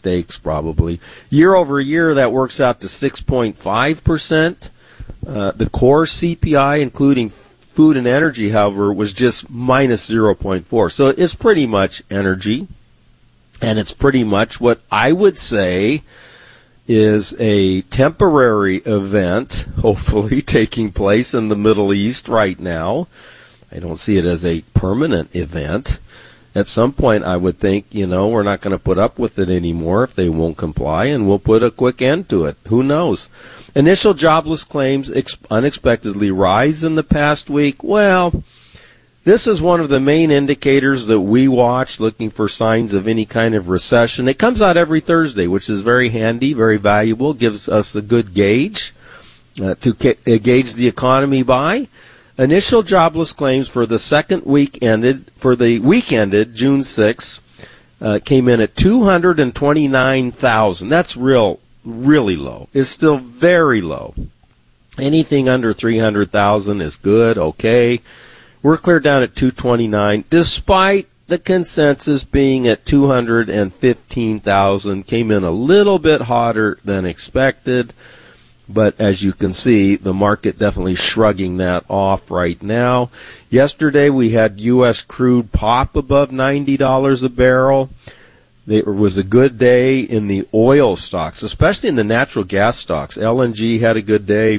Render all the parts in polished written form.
mistakes probably. Year over year, that works out to 6.5%. The core CPI, including food and energy, however, was just minus 0.4. So it's pretty much energy, and it's pretty much what I would say is a temporary event, hopefully taking place in the Middle East right now. I don't see it as a permanent event. At some point, I would think, we're not going to put up with it anymore if they won't comply, and we'll put a quick end to it. Who knows? Initial jobless claims unexpectedly rise in the past week. Well, this is one of the main indicators that we watch looking for signs of any kind of recession. It comes out every Thursday, which is very handy, very valuable, gives us a good gauge to gauge the economy by. Initial jobless claims for the week ended June 6th, came in at 229,000. That's really low. It's still very low. Anything under 300,000 is good, okay. We're clear down at 229, despite the consensus being at 215,000. Came in a little bit hotter than expected. But as you can see, the market definitely shrugging that off right now. Yesterday we had U.S. crude pop above $90 a barrel. There was a good day in the oil stocks, especially in the natural gas stocks. LNG had a good day.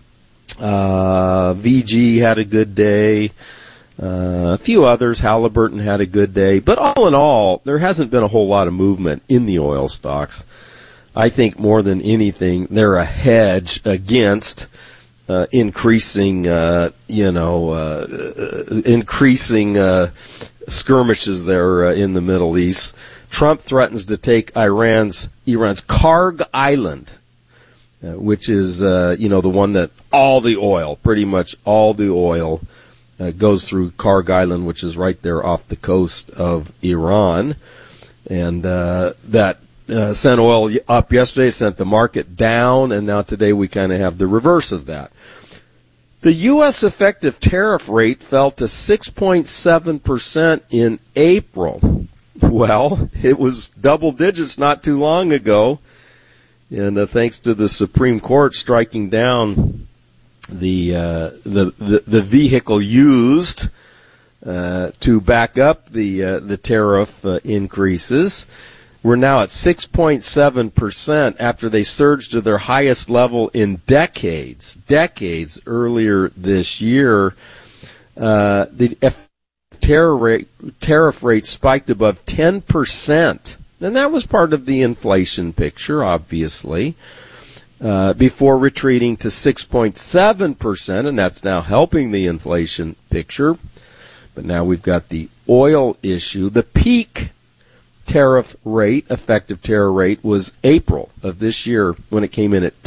VG had a good day. A few others, Halliburton had a good day. But all in all, there hasn't been a whole lot of movement in the oil stocks. I think more than anything, they're a hedge against increasing skirmishes there in the Middle East. Trump threatens to take Iran's Karg Island, which is the one that pretty much all the oil goes through Karg Island, which is right there off the coast of Iran, and that. Sent oil up yesterday, sent the market down, and now today we kind of have the reverse of that. The U.S. effective tariff rate fell to 6.7% in April. Well, it was double digits not too long ago, and thanks to the Supreme Court striking down the vehicle used to back up the tariff increases. We're now at 6.7% after they surged to their highest level in decades earlier this year. The tariff rate spiked above 10%. And that was part of the inflation picture, obviously, before retreating to 6.7%, and that's now helping the inflation picture. But now we've got the oil issue. The peak effective tariff rate, was April of this year when it came in at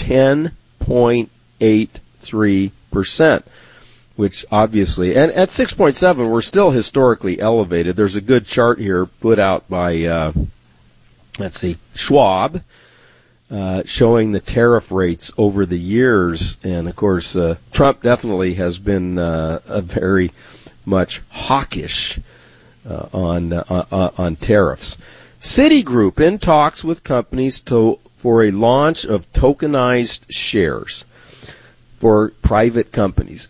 10.83%, which obviously, and at 6.7, we're still historically elevated. There's a good chart here put out by, Schwab, showing the tariff rates over the years. And of course, Trump definitely has been a very much hawkish on tariffs. Citigroup in talks with companies for a launch of tokenized shares for private companies.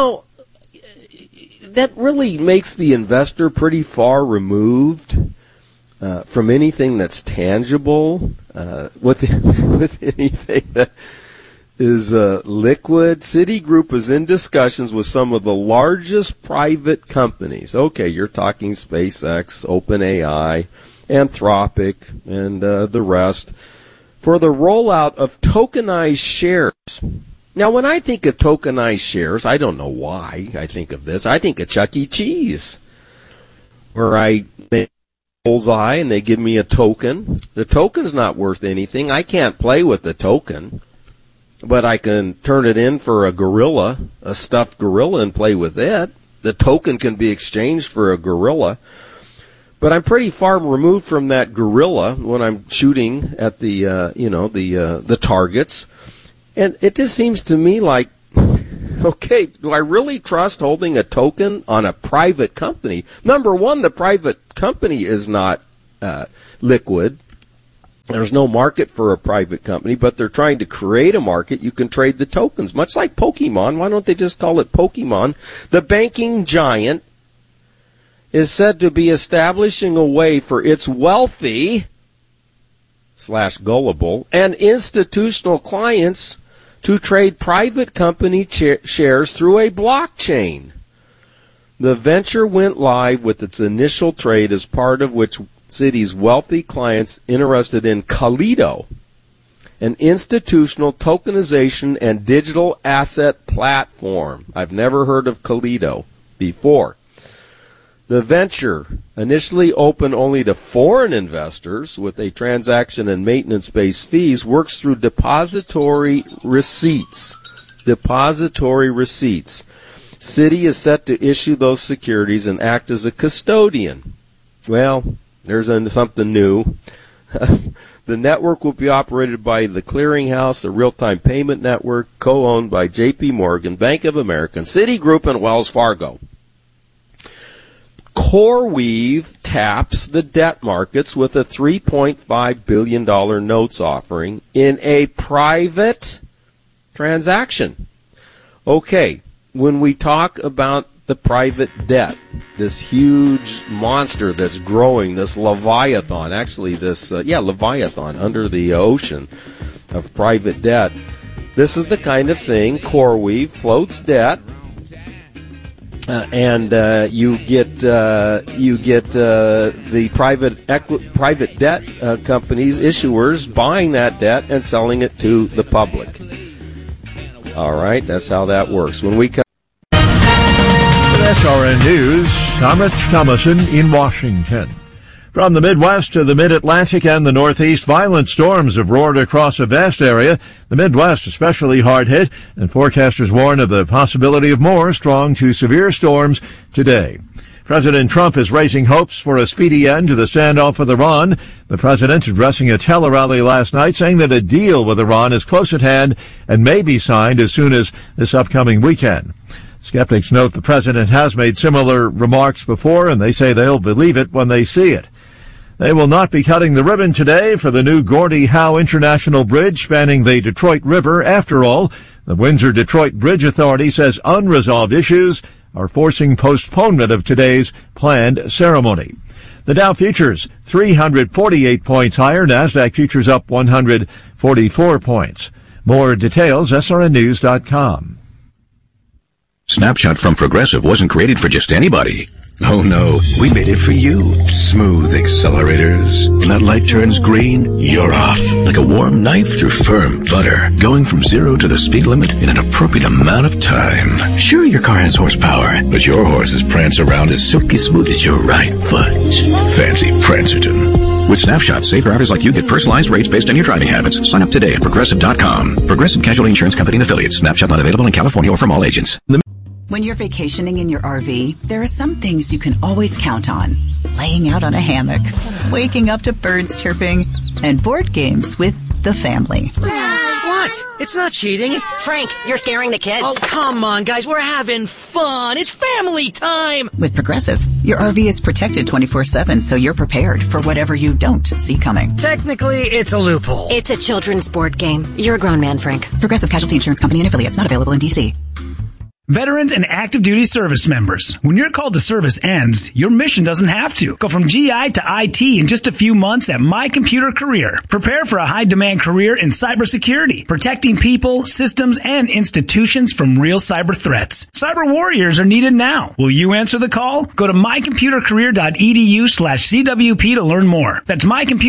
That really makes the investor pretty far removed from anything that's tangible, with anything that is liquid. Citigroup is in discussions with some of the largest private companies. Okay, you're talking SpaceX, OpenAI, Anthropic, and the rest, for the rollout of tokenized shares. Now, when I think of tokenized shares, I don't know why I think of this. I think of Chuck E. Cheese, where I make a bullseye and they give me a token. The token's not worth anything. I can't play with the token. But I can turn it in for a gorilla, a stuffed gorilla, and play with it. The token can be exchanged for a gorilla. But I'm pretty far removed from that gorilla when I'm shooting at the targets. And it just seems to me like, okay, do I really trust holding a token on a private company? Number one, the private company is not liquid. There's no market for a private company, but they're trying to create a market. You can trade the tokens, much like Pokemon. Why don't they just call it Pokemon? The banking giant is said to be establishing a way for its wealthy / gullible and institutional clients to trade private company shares through a blockchain. The venture went live with its initial trade, as part of which Citi's wealthy clients interested in Kaleido, an institutional tokenization and digital asset platform. I've never heard of Kaleido before. The venture, initially open only to foreign investors with a transaction and maintenance-based fees, works through depository receipts. Depository receipts. Citi is set to issue those securities and act as a custodian. Well, there's something new. The network will be operated by the Clearinghouse, a real-time payment network co-owned by J.P. Morgan, Bank of America, Citigroup, and Wells Fargo. CoreWeave taps the debt markets with a $3.5 billion notes offering in a private transaction. Okay, when we talk about the private debt, this huge monster that's growing, this Leviathan, Leviathan under the ocean of private debt, this is the kind of thing CoreWeave floats debt, and you get the private debt companies, issuers, buying that debt and selling it to the public. All right, that's how that works. When we come SRN News, I'm Rich Thomason in Washington. From the Midwest to the Mid-Atlantic and the Northeast, violent storms have roared across a vast area. The Midwest especially hard hit, and forecasters warn of the possibility of more strong to severe storms today. President Trump is raising hopes for a speedy end to the standoff with Iran. The president addressing a tele-rally last night saying that a deal with Iran is close at hand and may be signed as soon as this upcoming weekend. Skeptics note the president has made similar remarks before, and they say they'll believe it when they see it. They will not be cutting the ribbon today for the new Gordie Howe International Bridge spanning the Detroit River. After all, the Windsor-Detroit Bridge Authority says unresolved issues are forcing postponement of today's planned ceremony. The Dow futures 348 points higher. NASDAQ futures up 144 points. More details, srnnews.com. Snapshot from Progressive wasn't created for just anybody. Oh no, we made it for you. Smooth accelerators. When that light turns green, you're off. Like a warm knife through firm butter. Going from 0 to the speed limit in an appropriate amount of time. Sure, your car has horsepower, but your horses prance around as silky smooth as your right foot. Fancy Prancerton. With Snapshot, safe drivers like you get personalized rates based on your driving habits. Sign up today at Progressive.com. Progressive Casualty Insurance Company and Affiliates. Snapshot not available in California or from all agents. When you're vacationing in your RV, there are some things you can always count on. Laying out on a hammock, waking up to birds chirping, and board games with the family. What? It's not cheating. Frank, you're scaring the kids. Oh, come on, guys. We're having fun. It's family time. With Progressive, your RV is protected 24/7, so you're prepared for whatever you don't see coming. Technically, it's a loophole. It's a children's board game. You're a grown man, Frank. Progressive Casualty Insurance Company and Affiliates, not available in D.C. Veterans and active duty service members. When your call to service ends, your mission doesn't have to. Go from GI to IT in just a few months at My Computer Career. Prepare for a high-demand career in cybersecurity, protecting people, systems, and institutions from real cyber threats. Cyber warriors are needed now. Will you answer the call? Go to mycomputercareer.edu/CWP to learn more. That's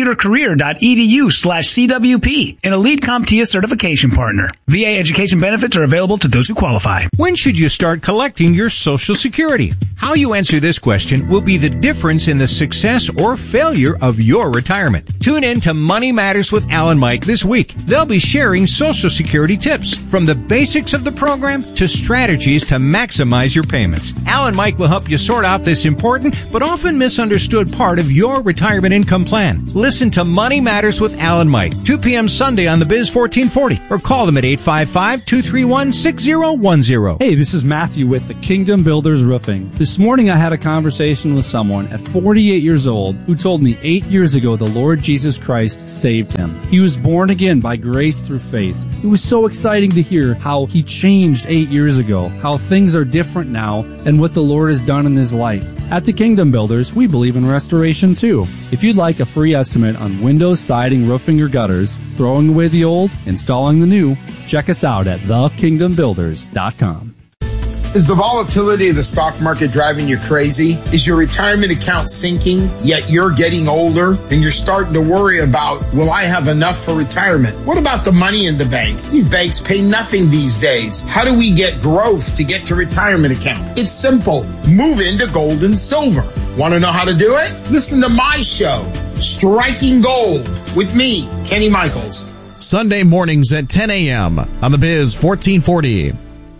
mycomputercareer.edu/CWP, an elite CompTIA certification partner. VA education benefits are available to those who qualify. When should you start collecting your Social Security? How you answer this question will be the difference in the success or failure of your retirement. Tune in to Money Matters with Al and Mike this week. They'll be sharing Social Security tips, from the basics of the program to strategies to maximize your payments. Al and Mike will help you sort out this important but often misunderstood part of your retirement income plan. Listen to Money Matters with Al and Mike, 2 p.m. Sunday on the Biz 1440, or call them at 855-231-6010. Hey, this is Matthew with the Kingdom Builders Roofing. This morning I had a conversation with someone at 48 years old who told me 8 years ago the Lord Jesus Christ saved him. He was born again by grace through faith. It was so exciting to hear how he changed 8 years ago, how things are different now, and what the Lord has done in his life. At the Kingdom Builders, we believe in restoration too. If you'd like a free estimate on windows, siding, roofing, or gutters, throwing away the old, installing the new, check us out at thekingdombuilders.com. Is the volatility of the stock market driving you crazy? Is your retirement account sinking, yet you're getting older and you're starting to worry about, will I have enough for retirement? What about the money in the bank? These banks pay nothing these days. How do we get growth to get to retirement account? It's simple. Move into gold and silver. Want to know how to do it? Listen to my show, Striking Gold, with me, Kenny Michaels. Sunday mornings at 10 a.m. on the Biz 1440.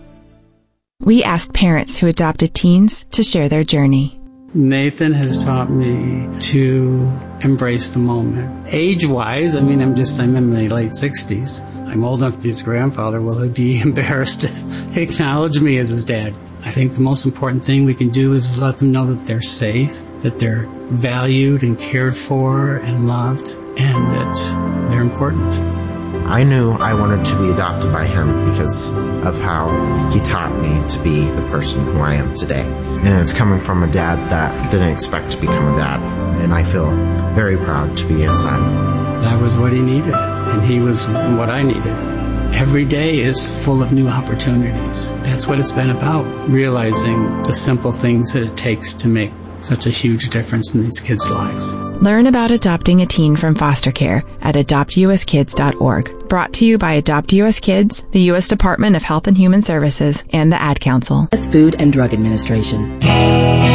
We asked parents who adopted teens to share their journey. Nathan has taught me to embrace the moment. Age-wise, I'm in my late 60s. I'm old enough to be his grandfather. Will he be embarrassed to acknowledge me as his dad? I think the most important thing we can do is let them know that they're safe, that they're valued and cared for and loved, and that they're important. I knew I wanted to be adopted by him because of how he taught me to be the person who I am today. And it's coming from a dad that didn't expect to become a dad. And I feel very proud to be his son. That was what he needed, and he was what I needed. Every day is full of new opportunities. That's what it's been about, realizing the simple things that it takes to make such a huge difference in these kids' lives. Learn about adopting a teen from foster care at adoptuskids.org. Brought to you by Adopt U.S. Kids, the U.S. Department of Health and Human Services, and the Ad Council. Food and Drug Administration.